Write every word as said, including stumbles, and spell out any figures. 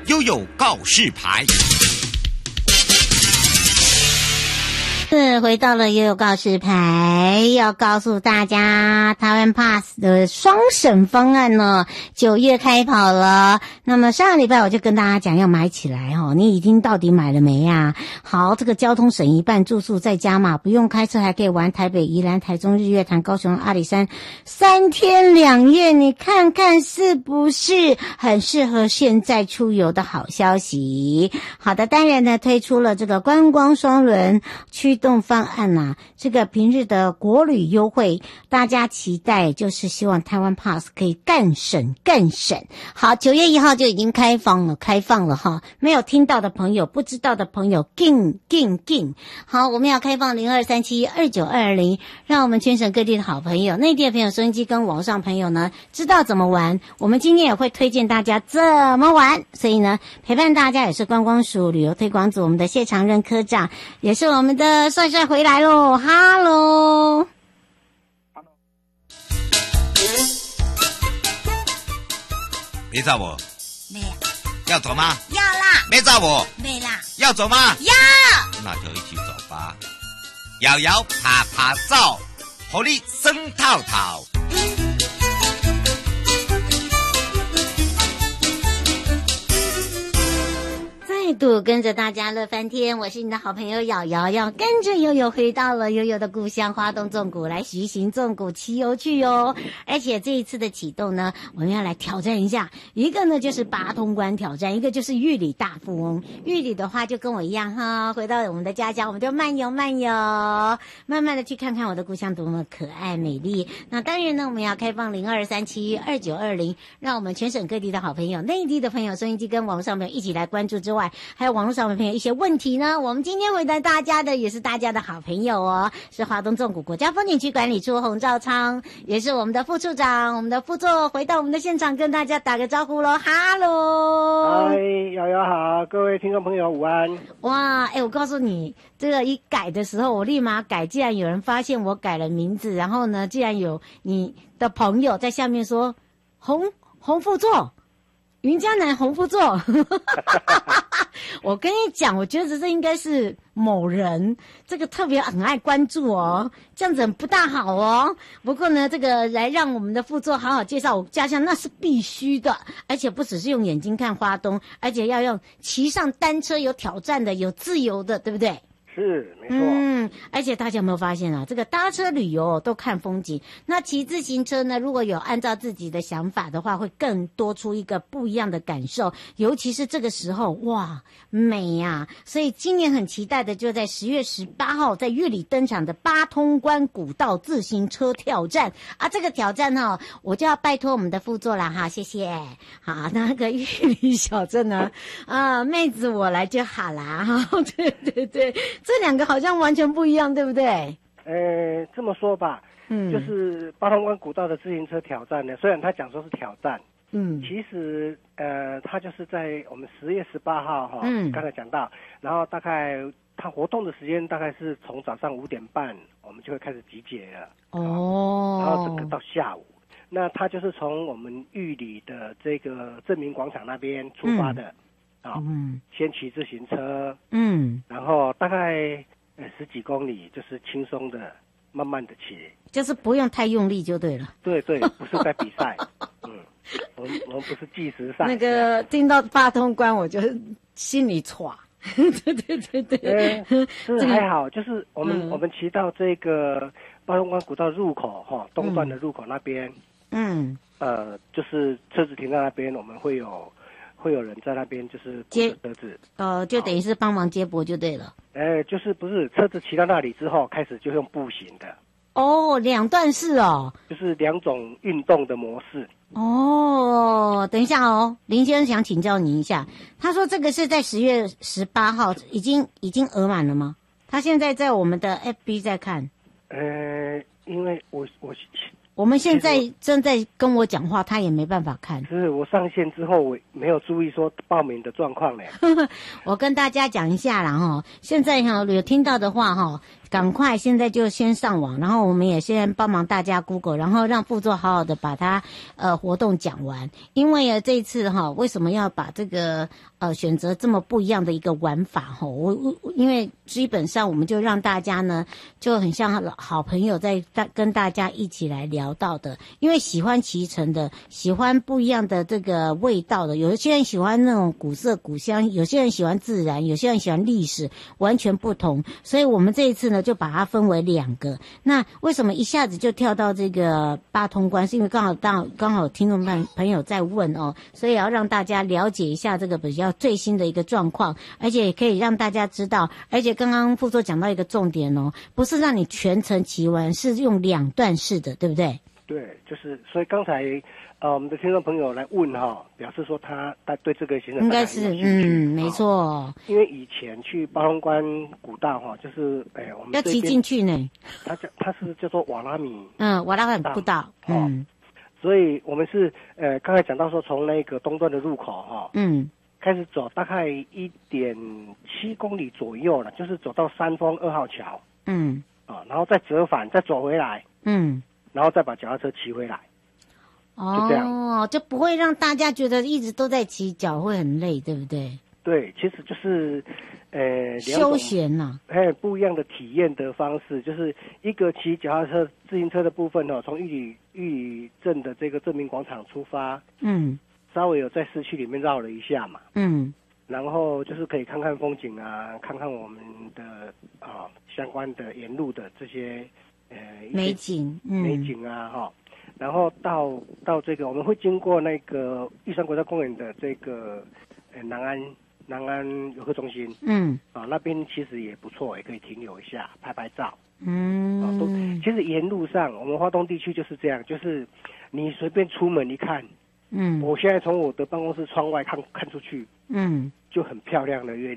悠悠告示牌。 是回到了悠悠告示牌，要告诉大家台湾 Pass 的双省方案呢，九月开跑了。那么上个礼拜我就跟大家讲要买起来哦，你已经到底买了没啊？好，这个交通省一半，住宿在家嘛，不用开车还可以玩台北、宜兰、台中、日月潭、高雄、阿里山三天两夜，你看看是不是很适合现在出游的好消息？好的，当然呢推出了这个观光双轮驱动方案啊，这个平日的国旅优惠，大家期待就是希望台湾 Pass 可以更省更省。好，九月一号就已经开放了，开放了哈，没有听到的朋友，不知道的朋友，进进进。好，我们要开放零二三七二九二零，让我们全省各地的好朋友、内地的朋友、收音机跟网上朋友呢，知道怎么玩。我们今天也会推荐大家怎么玩，所以呢，陪伴大家也是观光署旅游推广组我们的谢长任科长，也是我们的帅帅回来喽，哈喽。 没找我？ 没有。 要走吗？ 要啦。 没找我？ 没啦。 要走吗？ 要。 那就一起走吧。摇摇爬爬走，火力生套套。 再度跟着大家乐翻天，我是你的好朋友瑶瑶，要跟着悠悠回到了悠悠的故乡花东纵谷来徐行纵谷骑游去哟。而且这一次的启动呢，我们要来挑战一下，一个呢就是八通关挑战，一个就是玉里大富翁。玉里的话就跟我一样哈，回到我们的家乡，我们就漫游漫游，慢慢的去看看我的故乡多么可爱美丽。那当然呢，我们要开放零二三七二九二零，让我们全省各地的好朋友、内地的朋友、收音机跟网络上朋友一起来关注之外，还有网络上的朋友一些问题呢，我们今天回答大家的也是大家的好朋友哦，是华东纵谷国家风景区管理处洪兆昌，也是我们的副处长，我们的副座回到我们的现场跟大家打个招呼咯，哈喽。 嗨，瑶瑶好，各位听众朋友午安。 哇，哎，我告诉你，这个一改的时候，我立马改，既然有人发现我改了名字，然后呢，既然有你的朋友在下面说洪洪副座。云嘉南洪副座，我跟你讲，我觉得这应该是某人，这个特别很爱关注哦，这样子不大好哦。不过呢，这个来让我们的副座好好介绍我家乡，那是必须的，而且不只是用眼睛看花东，而且要用骑上单车有挑战的，有自由的，对不对？ 是，没错。 嗯，而且大家有没有发现啊？这个搭车旅游都看风景，那骑自行车呢？如果有按照自己的想法的话，会更多出一个不一样的感受。尤其是这个时候，哇，美呀、啊！所以今年很期待的，就在十月十八号在玉里登场的八通关古道自行车挑战啊！这个挑战哈、哦，我就要拜托我们的副座啦哈，谢谢。好，那个玉里小镇呢，啊，妹子我来就好啦哈。对对对。这两个好像完全不一样，对不对？ 呃，这么说吧，嗯，就是八通关古道的自行车挑战呢，虽然他讲说是挑战，嗯，其实呃，他就是在我们十月十八号哈，嗯，刚才讲到，然后大概他活动的时间大概是从早上五点半，我们就会开始集结了，哦，然后整个到下午，那他就是从我们玉里的这个正明广场那边出发的。嗯啊、哦，嗯，先骑自行车，嗯，然后大概呃十几公里，就是轻松的、慢慢的骑， 就是不用太用力就对了。 对对，不是在比赛，嗯，我们我们不是计时赛。 那个听到八通关，我就心里歘。对对对对， 呃，是还好，就是我们、嗯、我们骑到这个八通关古道入口哈、哦，东段的入口那边，嗯，呃，就是车子停在那边，我们会有。会有人在那边就是接车子， 呃，就等于是帮忙接驳就对了。 哎，就是不是车子骑到那里之后，开始就用步行的。 哦，两段式哦， 就是两种运动的模式。 哦，等一下哦，林先生想请教您一下，他说这个是在十月十八号已经已经额满了吗？他现在在我们的 F B 在看。 呃，因为我我。 我们现在正在跟我讲话，他也没办法看。 是我上线之后，我没有注意说报名的状况呢。 我跟大家讲一下啦哈，现在哈有听到的话哈， 赶快现在就先上网，然后我们也先帮忙大家 Google， 然后让副座好好的把它呃活动讲完。因为啊这一次哈，为什么要把这个呃选择这么不一样的一个玩法哈？我我因为基本上我们就让大家呢就很像好朋友在大跟大家一起来聊到的，因为喜欢骑乘的，喜欢不一样的这个味道的，有些人喜欢那种古色古香，有些人喜欢自然，有些人喜欢历史，完全不同。所以我们这一次呢就把它分为两个。那为什么一下子就跳到这个八通关？是因为刚好到刚好听众朋朋友在问哦，所以要让大家了解一下这个比较最新的一个状况，而且也可以让大家知道，而且刚刚副座讲到一个重点哦，不是让你全程骑完，是用两段式的，对不对？ 对，就是所以刚才呃我们的听众朋友来问哈、哦，表示说他他对这个行程应该是嗯没错、哦， 因为以前去八通关古道哈、哦，就是哎我们要骑进去呢， 它叫它是叫做瓦拉米嗯瓦拉米步道嗯、 哦，所以我们是呃刚才讲到说从那个东段的入口哈、哦、嗯开始走大概一点七公里左右了，就是走到三丰二号桥嗯啊、哦，然后再折返再走回来嗯。然后再把脚踏车骑回来， 哦，就这样，就不会让大家觉得一直都在骑，脚会很累，对不对？ 对，其实就是，呃， 休闲呐、 啊，还有不一样的体验的方式，就是一个骑脚踏车、自行车的部分哦，从玉里玉里镇的这个镇民广场出发，嗯，稍微有在市区里面绕了一下嘛，嗯，然后就是可以看看风景啊，看看我们的啊相关的沿路的这些。呃， 美景，嗯、 美景啊，哈，然后到到这个，我们会经过那个玉山国家公园的这个呃南安南安游客中心，嗯，啊那边其实也不错，也可以停留一下拍拍照，嗯，啊都其实沿路上我们花东地区就是这样，就是你随便出门一看，嗯，我现在从我的办公室窗外看看出去，嗯，就很漂亮的园